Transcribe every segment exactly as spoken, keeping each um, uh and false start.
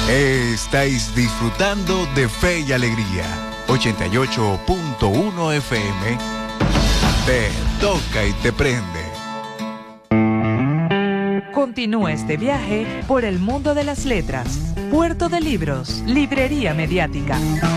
Estáis disfrutando de Fe y Alegría, ochenta y ocho punto uno F M. Te toca y te prende. Continúa este viaje por el mundo de las letras. Puerto de Libros, Librería Mediática.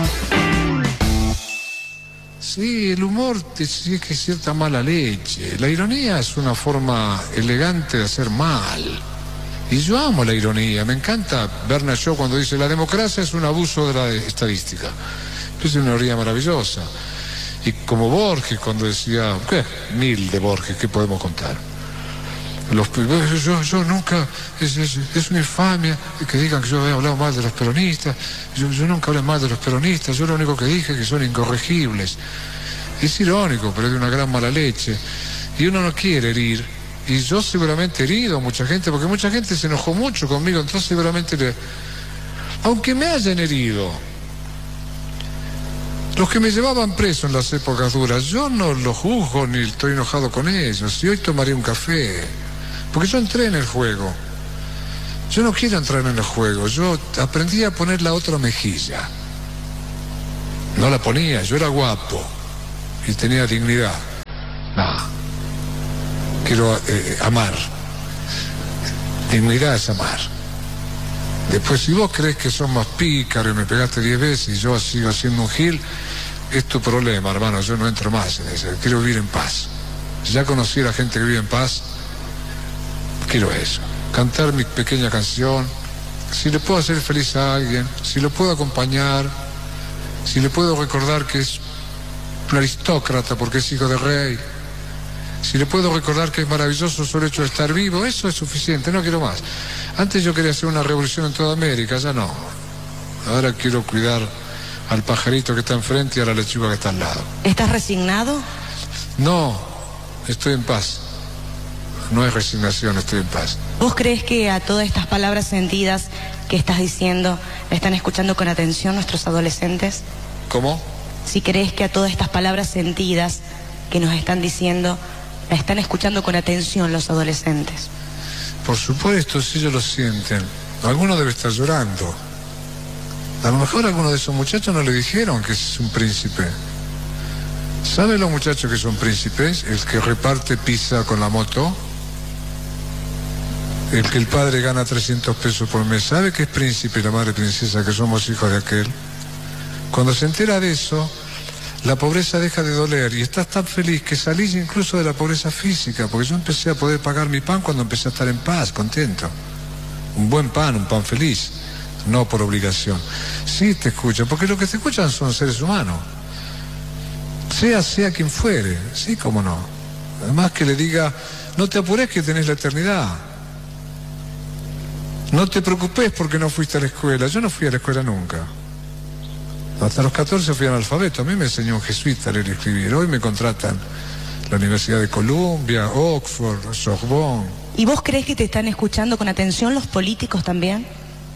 Sí, el humor sí que es cierta mala leche. La ironía es una forma elegante de hacer mal. Y yo amo la ironía. Me encanta Bernard Shaw cuando dice la democracia es un abuso de la estadística. Es una ironía maravillosa. Y como Borges cuando decía, ¿qué? Mil de Borges, ¿qué podemos contar? Los, yo, yo nunca, es, es, es una infamia que digan que yo he hablado mal de los peronistas. Yo, yo nunca hablé mal de los peronistas. Yo lo único que dije es que son incorregibles. Es irónico, pero es de una gran mala leche. Y uno no quiere herir. Y yo seguramente he herido a mucha gente, porque mucha gente se enojó mucho conmigo, entonces seguramente le... Aunque me hayan herido, los que me llevaban preso en las épocas duras, yo no los juzgo ni estoy enojado con ellos. Y hoy tomaré un café, porque yo entré en el juego. Yo no quiero entrar en el juego, yo aprendí a poner la otra mejilla. No la ponía, yo era guapo y tenía dignidad. No. Quiero eh, amar. Dignidad es amar. Después, si vos crees que sos más pícaro y me pegaste diez veces y yo sigo haciendo un gil, es tu problema, hermano. Yo no entro más en eso. Quiero vivir en paz. Ya conocí a la gente que vive en paz. Quiero eso. Cantar mi pequeña canción. Si le puedo hacer feliz a alguien, si lo puedo acompañar, si le puedo recordar que es un aristócrata porque es hijo de rey, si le puedo recordar que es maravilloso solo el hecho de estar vivo, eso es suficiente, no quiero más. Antes yo quería hacer una revolución en toda América, ya no. Ahora quiero cuidar al pajarito que está enfrente y a la lechuga que está al lado. ¿Estás resignado? No, estoy en paz. No es resignación, estoy en paz. ¿Vos crees que a todas estas palabras sentidas que estás diciendo la están escuchando con atención nuestros adolescentes? ¿Cómo? Si crees que a todas estas palabras sentidas que nos están diciendo la están escuchando con atención los adolescentes. Por supuesto, si ellos lo sienten. Alguno debe estar llorando. A lo mejor a alguno de esos muchachos no le dijeron que es un príncipe. ¿Saben los muchachos que son príncipes? El que reparte pizza con la moto, el que el padre gana trescientos pesos por mes. ¿Sabe que es príncipe y la madre princesa, que somos hijos de aquel? Cuando se entera de eso, la pobreza deja de doler y estás tan feliz que salís incluso de la pobreza física, porque yo empecé a poder pagar mi pan cuando empecé a estar en paz, contento. Un buen pan, un pan feliz, no por obligación. Sí te escuchan, porque lo que te escuchan son seres humanos. Sea, sea quien fuere, sí, cómo no. Además que le diga, no te apures que tenés la eternidad. No te preocupes porque no fuiste a la escuela. Yo no fui a la escuela nunca. Hasta los catorce fui analfabeto. A mí me enseñó un jesuita a leer y escribir. Hoy me contratan la Universidad de Columbia, Oxford, Sorbonne. ¿Y vos crees que te están escuchando con atención los políticos también?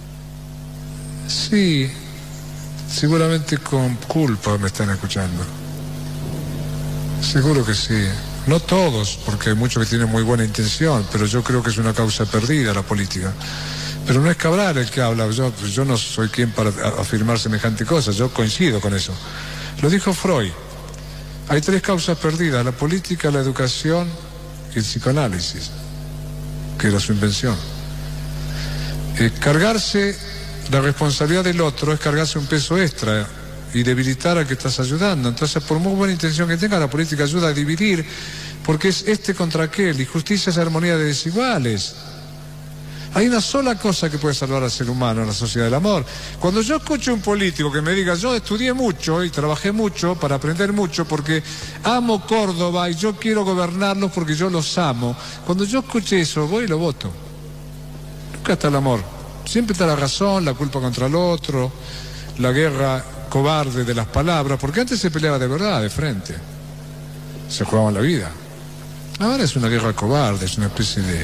Sí, seguramente con culpa me están escuchando. Seguro que sí. No todos, porque hay muchos que tienen muy buena intención, pero yo creo que es una causa perdida la política. Pero no es Cabral el que habla, yo, yo no soy quien para afirmar semejante cosa, yo coincido con eso. Lo dijo Freud. Hay tres causas perdidas: la política, la educación y el psicoanálisis, que era su invención. Eh, cargarse la responsabilidad del otro es cargarse un peso extra y debilitar al que estás ayudando. Entonces, por muy buena intención que tenga, la política ayuda a dividir, porque es este contra aquel, y justicia es armonía de desiguales. Hay una sola cosa que puede salvar al ser humano en la sociedad del amor. Cuando yo escucho a un político que me diga, yo estudié mucho y trabajé mucho para aprender mucho porque amo Córdoba y yo quiero gobernarlos porque yo los amo, cuando yo escuché eso, voy y lo voto. Nunca está el amor. Siempre está la razón, la culpa contra el otro, la guerra cobarde de las palabras, porque antes se peleaba de verdad, de frente. Se jugaban la vida. Ahora es una guerra cobarde, es una especie de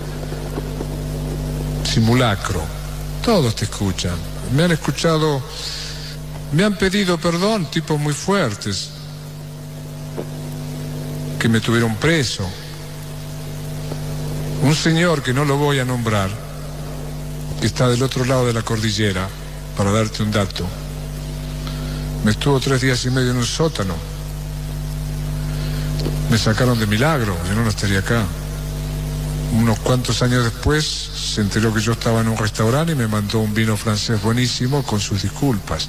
simulacro. Todos te escuchan. Me han escuchado, me han pedido perdón tipos muy fuertes que me tuvieron preso. Un señor que no lo voy a nombrar que está del otro lado de la cordillera, para darte un dato. Me estuvo tres días y medio en un sótano. Me sacaron de milagro, yo no estaría acá. Unos cuantos años después se enteró que yo estaba en un restaurante y me mandó un vino francés buenísimo con sus disculpas.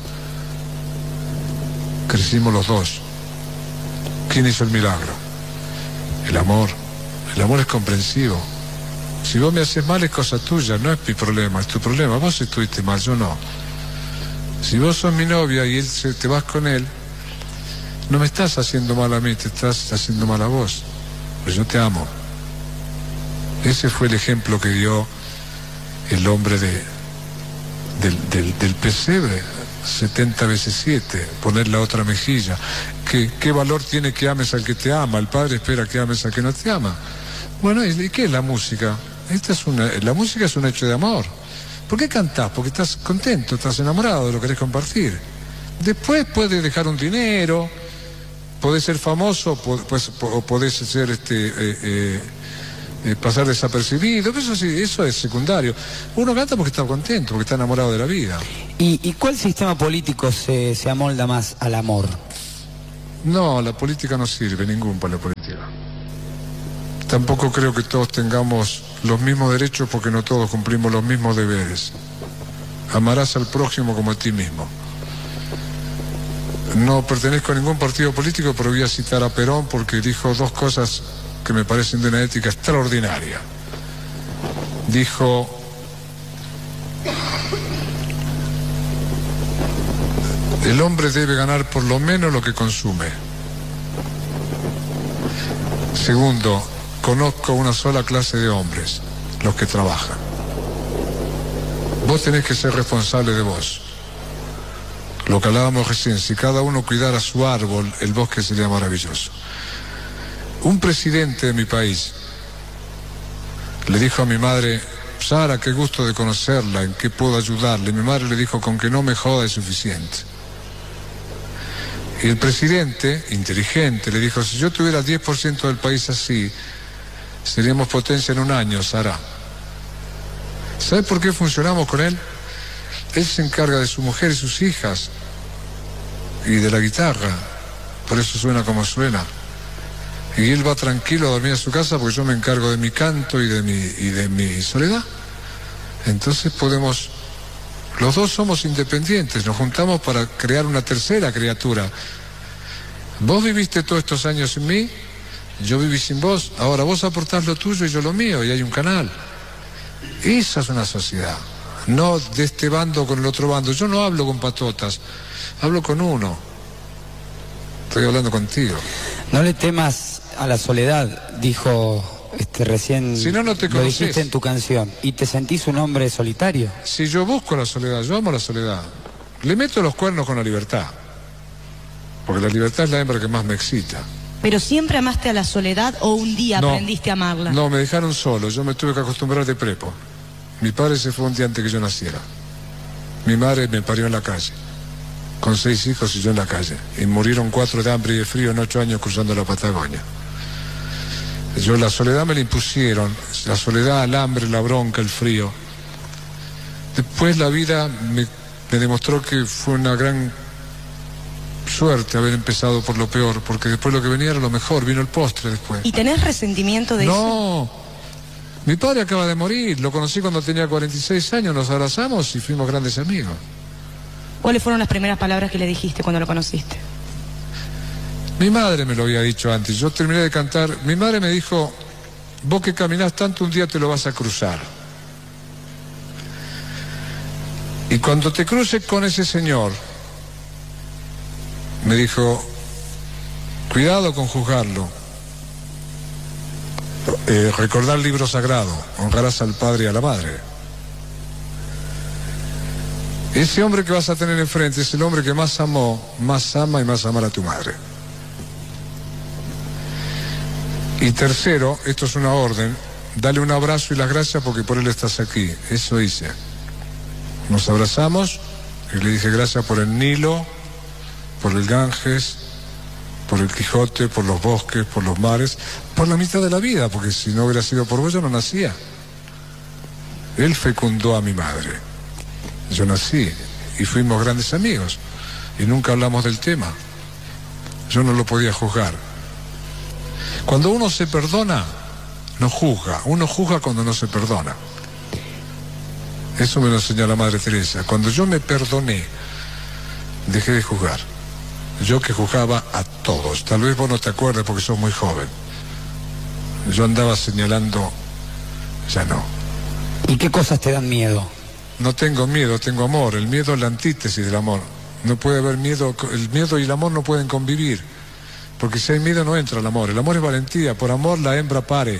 Crecimos los dos. ¿Quién hizo el milagro? El amor. El amor es comprensivo. Si vos me haces mal es cosa tuya, no es mi problema, es tu problema. Vos estuviste mal, yo no. Si vos sos mi novia y él se, te vas con él, no me estás haciendo mal a mí, te estás haciendo mal a vos. Pero yo te amo. Ese fue el ejemplo que dio el hombre de, del, del, del pesebre, setenta veces siete, poner la otra mejilla. ¿Qué, qué valor tiene que ames al que te ama? El padre espera que ames al que no te ama. Bueno, ¿y qué es la música? Esta es una, la música es un hecho de amor. ¿Por qué cantás? Porque estás contento, estás enamorado, lo querés compartir. Después puedes dejar un dinero, podés ser famoso, pues, o podés ser este, eh, eh, eh, pasar desapercibido. Eso sí, eso es secundario. Uno canta porque está contento, porque está enamorado de la vida. ¿Y, y cuál sistema político se, se amolda más al amor? No, la política no sirve, ningún para la política. Tampoco creo que todos tengamos los mismos derechos porque no todos cumplimos los mismos deberes. Amarás al prójimo como a ti mismo. No pertenezco a ningún partido político, pero voy a citar a Perón porque dijo dos cosas que me parecen de una ética extraordinaria. Dijo: el hombre debe ganar por lo menos lo que consume. Segundo, conozco una sola clase de hombres, los que trabajan. Vos tenés que ser responsable de vos. Lo que hablábamos recién, si cada uno cuidara su árbol, el bosque sería maravilloso. Un presidente de mi país le dijo a mi madre: Sara, qué gusto de conocerla, ¿en qué puedo ayudarle? Mi madre le dijo: con que no me joda es suficiente. Y el presidente, inteligente, le dijo: si yo tuviera diez por ciento del país así, seríamos potencia en un año, Sara. ¿Sabe por qué funcionamos con él? Él se encarga de su mujer y sus hijas y de la guitarra, por eso suena como suena. Y él va tranquilo a dormir a su casa porque yo me encargo de mi canto y de mi, y de mi soledad. Entonces podemos, los dos somos independientes, nos juntamos para crear una tercera criatura. Vos viviste todos estos años sin mí, yo viví sin vos, ahora vos aportás lo tuyo y yo lo mío, y hay un canal. Esa es una sociedad, no de este bando con el otro bando. Yo no hablo con patotas, hablo con uno. Estoy hablando contigo. No le temas a la soledad, dijo este recién, si no, no te lo dijiste en tu canción. ¿Y te sentís un hombre solitario? Si yo busco la soledad, yo amo la soledad. Le meto los cuernos con la libertad, porque la libertad es la hembra que más me excita. ¿Pero siempre amaste a la soledad o un día no, aprendiste a amarla? No, me dejaron solo, yo me tuve que acostumbrar de prepo. Mi padre se fue un día antes que yo naciera. Mi madre me parió en la calle, con seis hijos y yo en la calle. Y murieron cuatro de hambre y de frío en ocho años cruzando la Patagonia. Yo la soledad me la impusieron, la soledad, el hambre, la bronca, el frío. Después la vida me, me demostró que fue una gran suerte haber empezado por lo peor, porque después lo que venía era lo mejor, vino el postre después. ¿Y tenés resentimiento de no, eso? No, mi padre acaba de morir, lo conocí cuando tenía cuarenta y seis años, nos abrazamos y fuimos grandes amigos. ¿Cuáles fueron las primeras palabras que le dijiste cuando lo conociste? Mi madre me lo había dicho antes, yo terminé de cantar, mi madre me dijo: vos que caminás tanto, un día te lo vas a cruzar. Y cuando te cruces con ese señor, me dijo, cuidado con juzgarlo, eh, recordar el libro sagrado, honrarás al padre y a la madre. Ese hombre que vas a tener enfrente es el hombre que más amó, más ama y más amará a tu madre. Y tercero, esto es una orden, dale un abrazo y las gracias porque por él estás aquí. Eso hice. Nos abrazamos y le dije gracias por el Nilo, por el Ganges, por el Quijote, por los bosques, por los mares, por la mitad de la vida, porque si no hubiera sido por vos yo no nacía. Él fecundó a mi madre. Yo nací y fuimos grandes amigos y nunca hablamos del tema. Yo no lo podía juzgar. Cuando uno se perdona, no juzga. Uno juzga cuando no se perdona. Eso me lo enseñó la Madre Teresa. Cuando yo me perdoné, dejé de juzgar. Yo que juzgaba a todos. Tal vez vos no te acuerdes porque sos muy joven. Yo andaba señalando, ya no. ¿Y qué cosas te dan miedo? No tengo miedo, tengo amor. El miedo es la antítesis del amor. No puede haber miedo, el miedo y el amor no pueden convivir. Porque si hay miedo no entra el amor. El amor es valentía. Por amor la hembra pare.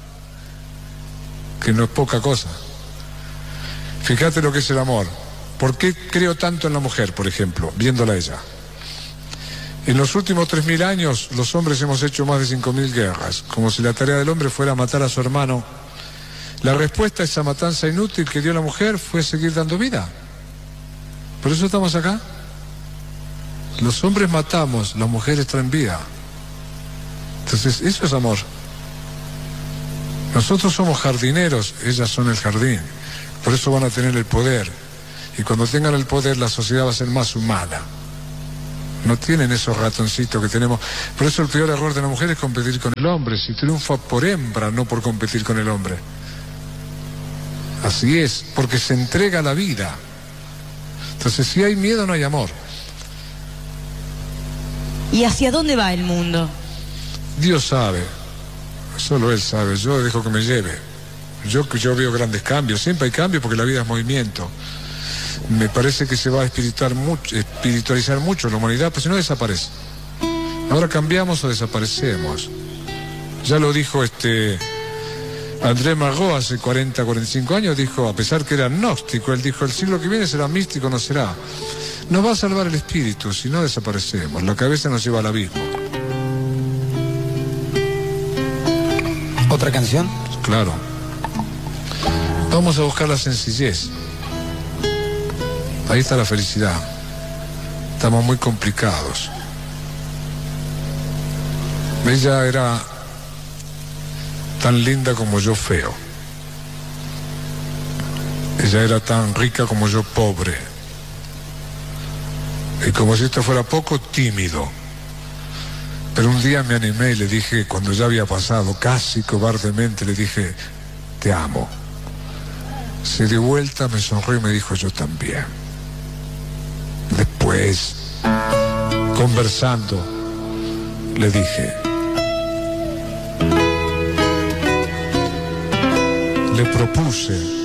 Que no es poca cosa. Fíjate lo que es el amor. ¿Por qué creo tanto en la mujer, por ejemplo, viéndola a ella? En los últimos tres mil años los hombres hemos hecho más de cinco mil guerras, como si la tarea del hombre fuera matar a su hermano. La respuesta a esa matanza inútil que dio la mujer fue seguir dando vida. Por eso estamos acá. Los hombres matamos, las mujeres traen vida. Entonces, eso es amor. Nosotros somos jardineros, ellas son el jardín. Por eso van a tener el poder. Y cuando tengan el poder, la sociedad va a ser más humana. No tienen esos ratoncitos que tenemos. Por eso el peor error de la mujer es competir con el hombre. Si triunfa por hembra, no por competir con el hombre. Así es, porque se entrega la vida. Entonces, si hay miedo, no hay amor. ¿Y hacia dónde va el mundo? Dios sabe. Solo Él sabe. Yo dejo que me lleve. Yo, yo veo grandes cambios. Siempre hay cambios porque la vida es movimiento. Me parece que se va a espiritualizar mucho, espiritualizar mucho la humanidad, pues si no desaparece. Ahora cambiamos o desaparecemos. Ya lo dijo este André Malraux hace cuarenta, cuarenta y cinco años, dijo, a pesar que era gnóstico, él dijo, el siglo que viene será místico, no será. Nos va a salvar el espíritu, si no desaparecemos. La cabeza nos lleva al abismo. ¿Otra canción? Claro. Vamos a buscar la sencillez. Ahí está la felicidad. Estamos muy complicados. Ella era tan linda como yo feo. Ella era tan rica como yo pobre. Y como si esto fuera poco, tímido. Pero un día me animé y le dije, cuando ya había pasado, casi cobardemente, le dije, te amo. Se dio vuelta, me sonrió y me dijo, yo también. Después, conversando, le dije, le propuse